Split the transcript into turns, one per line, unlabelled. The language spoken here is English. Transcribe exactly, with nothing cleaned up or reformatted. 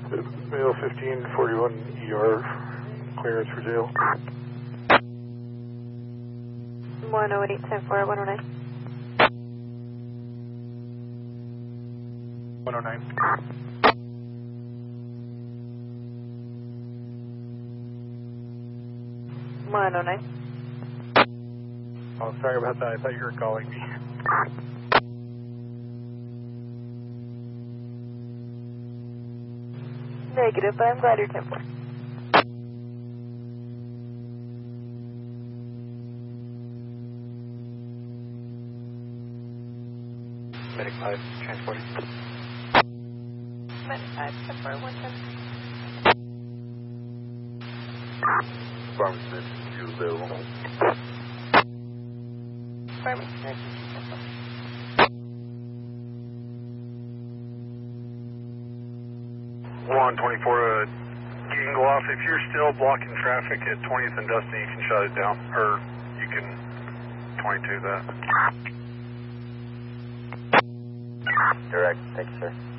Male fifteen forty-one E R, clearance for jail.
one oh eight, ten four, one oh nine.
one oh nine.
one oh nine.
Oh, sorry about that. I thought you were calling me.
Negative, but I'm glad you're ten four.
Medic five, transporting.
Medic five, ten four, one ten.
Pharmacy, you available.
Pharmacy.
one twenty-four, uh, getting go off. If you're still blocking traffic at twentieth and Dustin, you can shut it down. Or you can twenty-two that.
Direct, thank you, sir.